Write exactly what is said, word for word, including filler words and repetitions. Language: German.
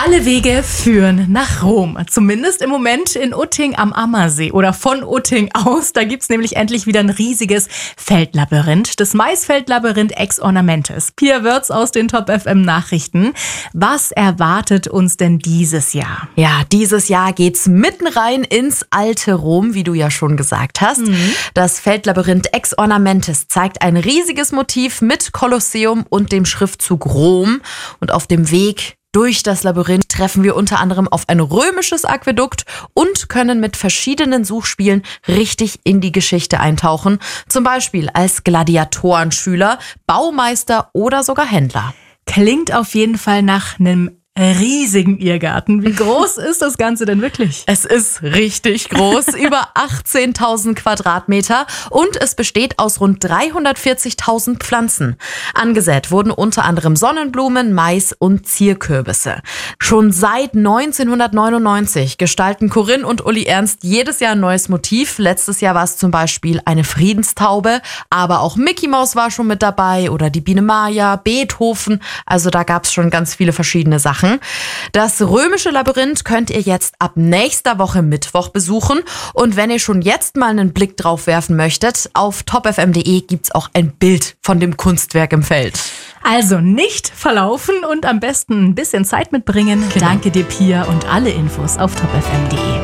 Alle Wege führen nach Rom. Zumindest im Moment in Utting am Ammersee oder von Utting aus. Da gibt's nämlich endlich wieder ein riesiges Feldlabyrinth. Das Maisfeldlabyrinth ex Ornamentis. Pia Wörz aus den Top F M Nachrichten. Was erwartet uns denn dieses Jahr? Ja, dieses Jahr geht's mitten rein ins alte Rom, wie du ja schon gesagt hast. Mhm. Das Feldlabyrinth ex Ornamentis zeigt ein riesiges Motiv mit Kolosseum und dem Schriftzug Rom. Und auf dem Weg durch das Labyrinth treffen wir unter anderem auf ein römisches Aquädukt und können mit verschiedenen Suchspielen richtig in die Geschichte eintauchen. Zum Beispiel als Gladiatorenschüler, Baumeister oder sogar Händler. Klingt auf jeden Fall nach einem riesigen Irrgarten. Wie groß ist das Ganze denn wirklich? Es ist richtig groß, über achtzehntausend Quadratmeter und es besteht aus rund dreihundertvierzigtausend Pflanzen. Angesät wurden unter anderem Sonnenblumen, Mais und Zierkürbisse. Schon seit neunzehnhundertneunundneunzig gestalten Corinne und Uli Ernst jedes Jahr ein neues Motiv. Letztes Jahr war es zum Beispiel eine Friedenstaube, aber auch Mickey Maus war schon mit dabei oder die Biene Maya, Beethoven. Also da gab es schon ganz viele verschiedene Sachen. Das römische Labyrinth könnt ihr jetzt ab nächster Woche Mittwoch besuchen. Und wenn ihr schon jetzt mal einen Blick drauf werfen möchtet, auf top f m punkt d e gibt's auch ein Bild von dem Kunstwerk im Feld. Also nicht verlaufen und am besten ein bisschen Zeit mitbringen. Genau. Danke dir, Pia, und alle Infos auf top f m punkt d e.